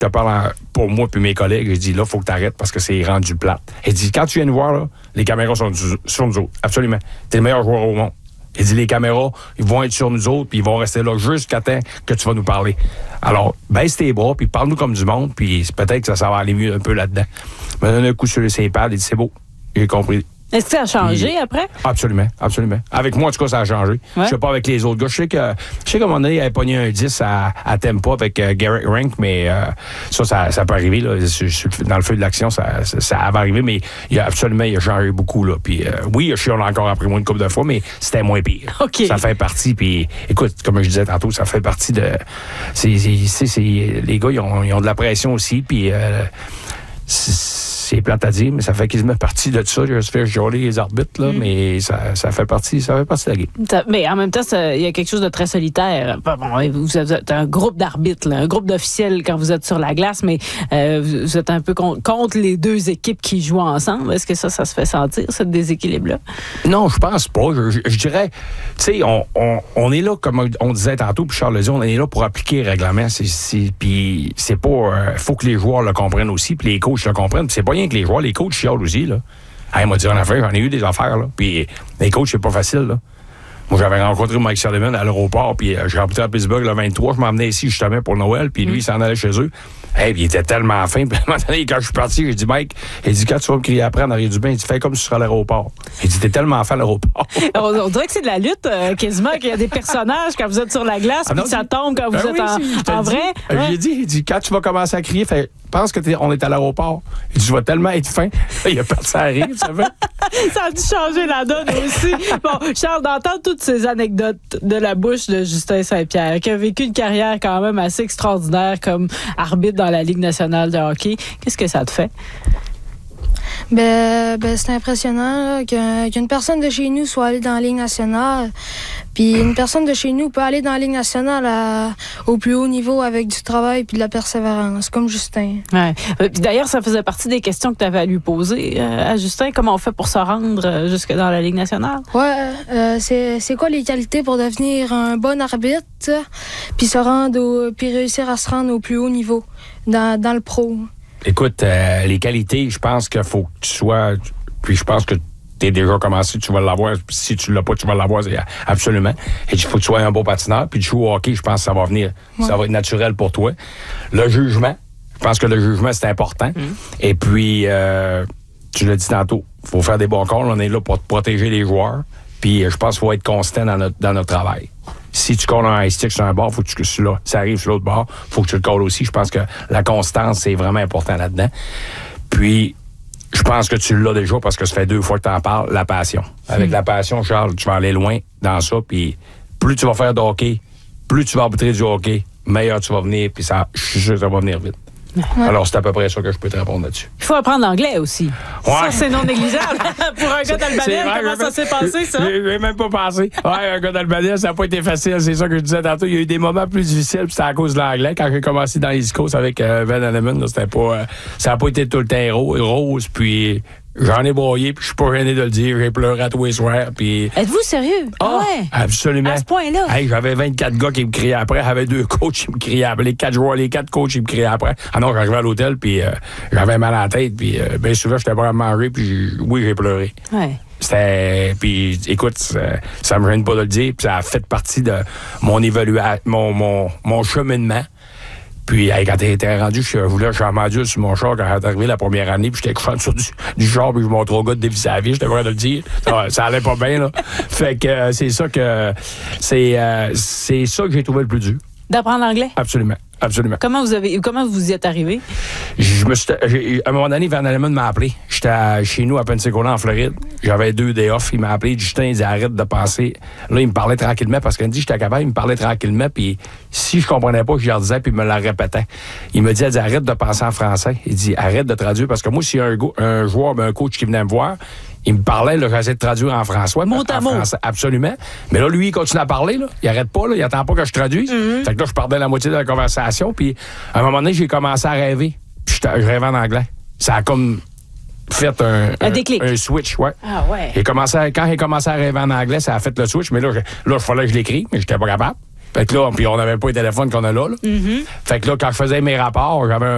je te parle pour moi puis mes collègues, j'ai dit là, il faut que tu arrêtes parce que c'est rendu plate. Il dit, quand tu viens nous voir, là, les caméras sont sur nous autres. Absolument. T'es le meilleur joueur au monde. Il dit, les caméras, ils vont être sur nous autres, puis ils vont rester là jusqu'à temps que tu vas nous parler. Alors, baisse tes bras, puis parle-nous comme du monde, puis peut-être que ça va aller mieux un peu là-dedans. Il m'a donné un coup sur les pads, il dit, c'est beau, j'ai compris. Est-ce que ça a changé après? Absolument, absolument. Avec moi, en tout cas, ça a changé. Ouais. Je sais pas avec les autres gars. Je sais qu'à un moment donné, il avait pogné un 10 à Tempa avec Garrett Rank, mais ça peut arriver. Là. Dans le feu de l'action, ça va arriver, mais il a changé beaucoup. Là. Puis, oui, je suis encore après moi une couple de fois, mais c'était moins pire. Okay. Ça fait partie, puis écoute, comme je disais tantôt, ça fait partie de... les gars, ils ont de la pression aussi, puis... c'est plate à dire, mais ça fait quasiment partie de ça. Je vais se faire joler les arbitres, là, mais ça fait partie de la game. Mais en même temps, il y a quelque chose de très solitaire. Bon, vous êtes un groupe d'arbitres, là, un groupe d'officiels quand vous êtes sur la glace, mais vous êtes un peu contre les deux équipes qui jouent ensemble. Est-ce que ça se fait sentir, ce déséquilibre-là? Non, je pense pas. Je dirais, tu sais, on est là, comme on disait tantôt, puis Charles le dit, on est là pour appliquer le règlement. Puis c'est pas... faut que les joueurs le comprennent aussi, puis les coachs le comprennent. Puis c'est pas rien que les joueurs, les coachs chialent aussi, là. Il m'a dit en affaire, j'en ai eu des affaires, là. Puis les coachs, c'est pas facile, là. Moi, j'avais rencontré Mike Sullivan à l'aéroport, puis j'ai rencontré à Pittsburgh le 23. Je m'emmenais ici justement pour Noël, puis lui, il s'en allait chez eux. Puis il était tellement fin. Puis à un moment donné, quand je suis parti, j'ai dit, Mike, il dit, quand tu vas me crier après en arrière du bain, il dit, fais comme si tu serais à l'aéroport. Il dit, t'es tellement fin à l'aéroport. On dirait que c'est de la lutte, quasiment, qu'il y a des personnages quand vous êtes sur la glace, puis ça tombe quand vous êtes en vrai. J'ai dit, il dit, quand tu vas commencer à crier, pense qu'on est à l'aéroport. Il dit, je vais tellement être fin. Il a perdu sa rire, ça fait. Ça a dû changer la donne aussi. Bon, Charles, d'entendre toutes ces anecdotes de la bouche de Justin Saint-Pierre, qui a vécu une carrière quand même assez extraordinaire comme arbitre dans la Ligue nationale de hockey, qu'est-ce que ça te fait? C'est impressionnant là, qu'une personne de chez nous soit allée dans la Ligue nationale. Puis une personne de chez nous peut aller dans la Ligue nationale au plus haut niveau avec du travail puis de la persévérance, comme Justin. Ouais. D'ailleurs, ça faisait partie des questions que tu avais à lui poser à Justin. Comment on fait pour se rendre jusque dans la Ligue nationale? Ouais, c'est quoi les qualités pour devenir un bon arbitre puis réussir à se rendre au plus haut niveau dans le pro? Écoute, les qualités, je pense qu'il faut que tu sois... Puis je pense que tu es déjà commencé, tu vas l'avoir. Si tu l'as pas, tu vas l'avoir, absolument. Et il faut que tu sois un bon patineur. Puis tu joues au hockey, je pense que ça va venir. Ouais. Ça va être naturel pour toi. Le jugement, je pense que le jugement, c'est important. Et puis, tu l'as dit tantôt, il faut faire des bons calls. On est là pour protéger les joueurs. Puis je pense qu'il faut être constant dans notre travail. Si tu colles un high stick sur un bord, faut que ça arrive sur l'autre bord, faut que tu le colles aussi. Je pense que la constance, c'est vraiment important là-dedans. Puis, je pense que tu l'as déjà parce que ça fait 2 fois que tu en parles, la passion. Avec la passion, Charles, tu vas aller loin dans ça. Puis, plus tu vas faire de hockey, plus tu vas arbitrer du hockey, meilleur tu vas venir. Puis, je suis sûr que ça va venir vite. Ouais. Alors, c'est à peu près ça que je peux te répondre là-dessus. Il faut apprendre l'anglais aussi. Ouais. Ça, c'est non négligeable. Pour un gars d'Albanais, comment ça s'est passé, ça? J'ai même pas pensé. Ouais, un gars d'Albanais, ça n'a pas été facile. C'est ça que je disais tantôt. Il y a eu des moments plus difficiles, puis c'était à cause de l'anglais. Quand j'ai commencé dans l'East Coast avec Van Alleman, c'était pas... ça n'a pas été tout le temps rose, puis... J'en ai broyé, puis je suis pas gêné de le dire. J'ai pleuré à tous les soirs, puis... Êtes-vous sérieux? Ah ouais? Absolument. À ce point-là? Hey, j'avais 24 gars qui me criaient après. J'avais 2 coachs qui me criaient après. Les 4 joueurs, les 4 coachs qui me criaient après. Ah non, j'arrivais à l'hôtel, puis j'avais mal à la tête, puis bien souvent, j'étais pas à manger, puis oui, j'ai pleuré. Ouais. C'était... Puis, écoute, ça me gêne pas de le dire, puis ça a fait partie de mon évaluation, mon cheminement. Puis, quand t'es rendu, je voulais chamadieu sur mon char quand j'étais arrivé la première année, puis j'étais couché sur du char, puis je montrais au gars de dévisser la vie, j'étais prêt de le dire. Ça allait pas bien, là. Fait que c'est ça que j'ai trouvé le plus dur. D'apprendre l'anglais? Absolument. Absolument. Comment vous y êtes arrivé? À un moment donné, Van Alleman m'a appelé. J'étais chez nous à Pensacola, en Floride. J'avais 2 day off. Il m'a appelé. Justin, il dit arrête de penser. Là, il me parlait tranquillement parce qu'il me dit j'étais capable. Il me parlait tranquillement. Puis si je comprenais pas, je lui disais, puis il me le répétait. Il me dit arrête de penser en français. Il dit arrête de traduire parce que moi, s'il y a un joueur, un coach qui venait me voir, il me parlait, là, j'essayais de traduire en français. Mot à mot. Français, absolument. Mais là, lui, il continue à parler, là. Il arrête pas, là. Il attend pas que je traduise. Fait que là, je perdais la moitié de la conversation. Puis, à un moment donné, j'ai commencé à rêver. Puis, je rêvais en anglais. Ça a comme fait un déclic. Un switch, ouais. Ah, ouais. Quand j'ai commencé à rêver en anglais, ça a fait le switch. Mais là, il fallait que je l'écris, mais j'étais pas capable. Fait que là, puis on n'avait pas les téléphones qu'on a là. Fait que là, quand je faisais mes rapports, j'avais